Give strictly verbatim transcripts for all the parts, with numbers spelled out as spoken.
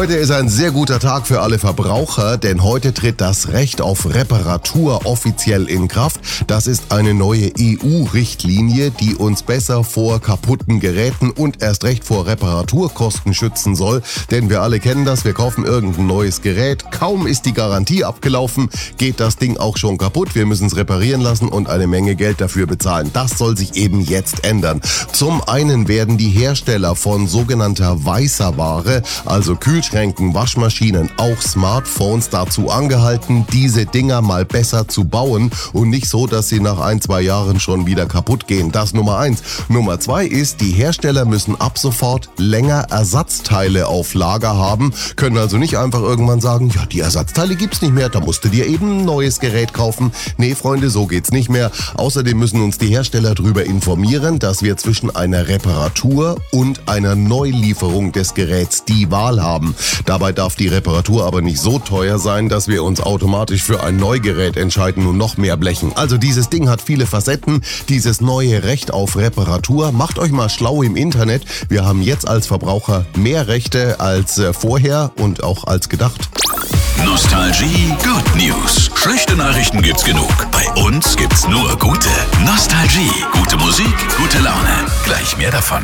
Heute ist ein sehr guter Tag für alle Verbraucher, denn heute tritt das Recht auf Reparatur offiziell in Kraft. Das ist eine neue E U-Richtlinie, die uns besser vor kaputten Geräten und erst recht vor Reparaturkosten schützen soll. Denn wir alle kennen das, wir kaufen irgendein neues Gerät, kaum ist die Garantie abgelaufen, geht das Ding auch schon kaputt, wir müssen es reparieren lassen und eine Menge Geld dafür bezahlen. Das soll sich eben jetzt ändern. Zum einen werden die Hersteller von sogenannter weißer Ware, also Kühlschränken, Waschmaschinen, auch Smartphones dazu angehalten, diese Dinger mal besser zu bauen und nicht so, dass sie nach ein, zwei Jahren schon wieder kaputt gehen. Das Nummer eins. Nummer zwei ist, die Hersteller müssen ab sofort länger Ersatzteile auf Lager haben, können also nicht einfach irgendwann sagen, ja, die Ersatzteile gibt's nicht mehr, da musst du dir eben ein neues Gerät kaufen. Nee, Freunde, so geht's nicht mehr. Außerdem müssen uns die Hersteller darüber informieren, dass wir zwischen einer Reparatur und einer Neulieferung des Geräts die Wahl haben. Dabei darf die Reparatur aber nicht so teuer sein, dass wir uns automatisch für ein Neugerät entscheiden und noch mehr blechen. Also dieses Ding hat viele Facetten, dieses neue Recht auf Reparatur. Macht euch mal schlau im Internet. Wir haben jetzt als Verbraucher mehr Rechte als äh, vorher und auch als gedacht. Nostalgie Good News. Schlechte Nachrichten gibt's genug. Bei uns gibt's nur gute. Nostalgie. Gute Musik, gute Laune. Gleich mehr davon.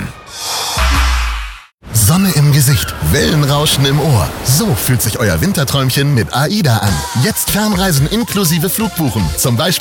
Sonne im Gesicht, Wellenrauschen im Ohr. So fühlt sich euer Winterträumchen mit AIDA an. Jetzt Fernreisen inklusive Flugbuchen. Zum Beispiel